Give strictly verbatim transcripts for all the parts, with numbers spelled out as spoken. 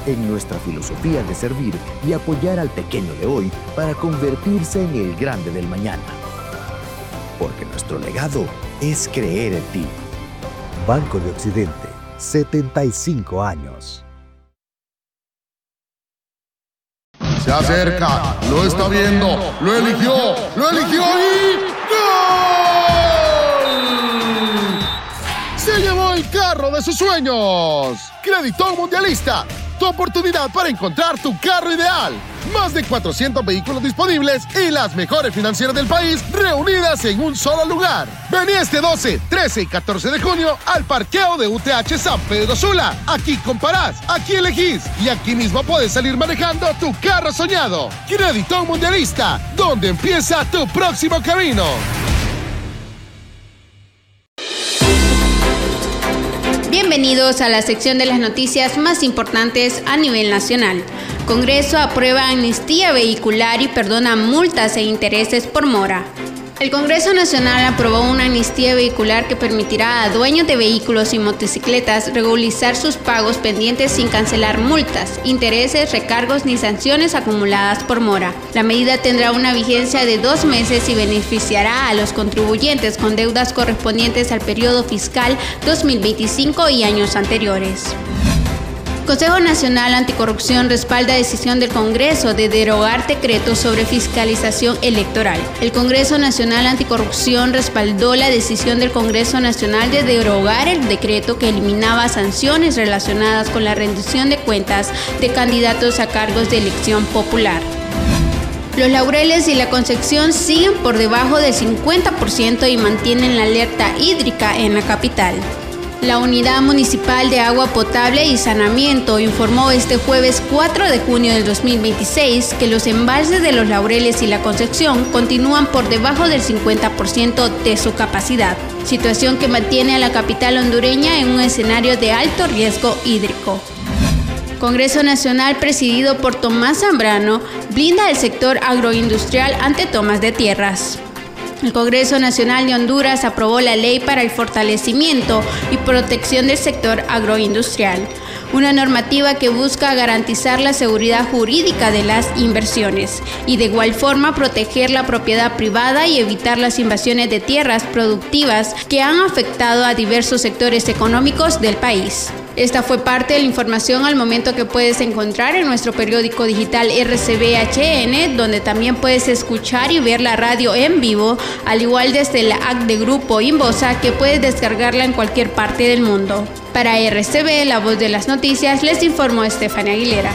en nuestra filosofía de servir y apoyar al pequeño de hoy para convertirse en el grande del mañana. Porque nuestro legado es creer en ti. Banco de Occidente, setenta y cinco años. Se acerca, lo está viendo, lo eligió, lo eligió y ¡gol! Se llevó el carro de sus sueños. Creditón Mundialista, tu oportunidad para encontrar tu carro ideal. Más de cuatrocientos vehículos disponibles y las mejores financieras del país reunidas en un solo lugar. Vení este doce, trece y catorce de junio al parqueo de U T H San Pedro Sula. Aquí comparás, aquí elegís y aquí mismo puedes salir manejando tu carro soñado. Creditón Mundialista, donde empieza tu próximo camino. Bienvenidos a la sección de las noticias más importantes a nivel nacional. Congreso aprueba amnistía vehicular y perdona multas e intereses por mora. El Congreso Nacional aprobó una amnistía vehicular que permitirá a dueños de vehículos y motocicletas regularizar sus pagos pendientes sin cancelar multas, intereses, recargos ni sanciones acumuladas por mora. La medida tendrá una vigencia de dos meses y beneficiará a los contribuyentes con deudas correspondientes al periodo fiscal dos mil veinticinco y años anteriores. Consejo Nacional Anticorrupción respalda decisión del Congreso de derogar decretos sobre fiscalización electoral. El Congreso Nacional Anticorrupción respaldó la decisión del Congreso Nacional de derogar el decreto que eliminaba sanciones relacionadas con la rendición de cuentas de candidatos a cargos de elección popular. Los Laureles y La Concepción siguen por debajo del cincuenta por ciento y mantienen la alerta hídrica en la capital. La Unidad Municipal de Agua Potable y Saneamiento informó este jueves cuatro de junio del dos mil veintiséis que los embalses de Los Laureles y La Concepción continúan por debajo del cincuenta por ciento de su capacidad, situación que mantiene a la capital hondureña en un escenario de alto riesgo hídrico. Congreso Nacional presidido por Tomás Zambrano blinda el sector agroindustrial ante tomas de tierras. El Congreso Nacional de Honduras aprobó la Ley para el Fortalecimiento y Protección del Sector Agroindustrial, una normativa que busca garantizar la seguridad jurídica de las inversiones y de igual forma proteger la propiedad privada y evitar las invasiones de tierras productivas que han afectado a diversos sectores económicos del país. Esta fue parte de la información al momento que puedes encontrar en nuestro periódico digital R C B H N, donde también puedes escuchar y ver la radio en vivo, al igual desde la app de Grupo Inbosa, que puedes descargarla en cualquier parte del mundo. Para R C B, la voz de las noticias, les informó Estefania Aguilera.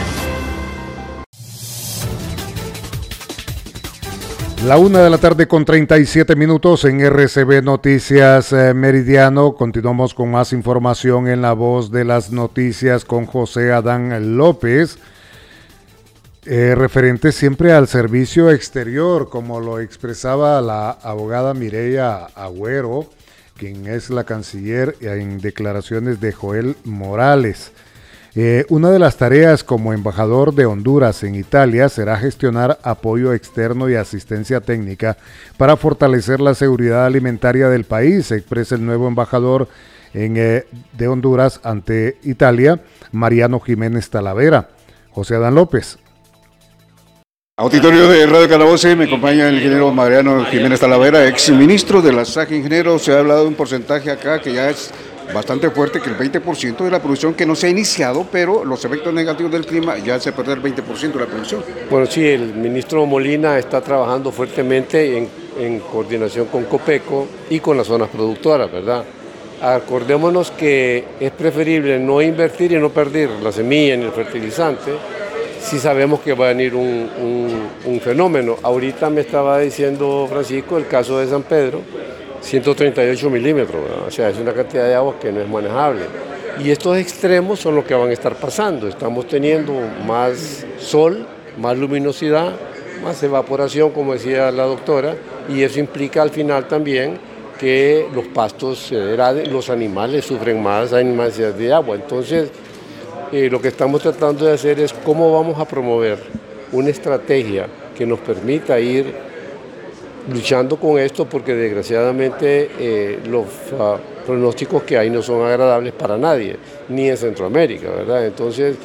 La una de la tarde con treinta y siete minutos en R C B Noticias eh, Meridiano. Continuamos con más información en la voz de las noticias con José Adán López. Eh, referente siempre al servicio exterior, como lo expresaba la abogada Mireya Agüero, quien es la canciller, en declaraciones de Joel Morales. Eh, una de las tareas como embajador de Honduras en Italia será gestionar apoyo externo y asistencia técnica para fortalecer la seguridad alimentaria del país, expresa el nuevo embajador en, eh, de Honduras ante Italia, Mariano Jiménez Talavera. José Adán López. Auditorio de Radio Calaboce, me acompaña el ingeniero Mariano Jiménez Talavera, ex ministro de la S A C. Ingeniero, se ha hablado de un porcentaje acá que ya es bastante fuerte, que el veinte por ciento de la producción que no se ha iniciado, pero los efectos negativos del clima ya se perdió el veinte por ciento de la producción. Bueno, sí, el ministro Molina está trabajando fuertemente en, en coordinación con Copeco y con las zonas productoras, ¿verdad? Acordémonos que es preferible no invertir y no perder la semilla ni el fertilizante si sabemos que va a venir un, un, un fenómeno. Ahorita me estaba diciendo Francisco el caso de San Pedro, ciento treinta y ocho milímetros, ¿verdad? O sea, es una cantidad de agua que no es manejable. Y estos extremos son los que van a estar pasando. Estamos teniendo más sol, más luminosidad, más evaporación, como decía la doctora, y eso implica al final también que los pastos se degraden, los animales sufren más, hay más necesidad de agua. Entonces, eh, lo que estamos tratando de hacer es cómo vamos a promover una estrategia que nos permita ir luchando con esto, porque desgraciadamente eh, los uh, pronósticos que hay no son agradables para nadie, ni en Centroamérica, ¿verdad? Entonces,